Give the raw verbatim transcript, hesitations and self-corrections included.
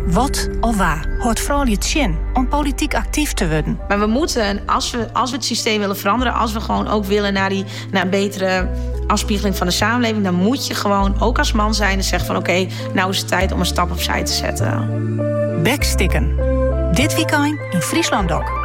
Wat of waar hoort vooral je tjen om politiek actief te worden? Maar we moeten, als we, als we het systeem willen veranderen, als we gewoon ook willen naar, die, naar een betere afspiegeling van de samenleving, dan moet je gewoon ook als man zijn en zeggen van oké, okay, nou is het tijd om een stap opzij te zetten. Bekstikken. Dit weekend in Friesland ook.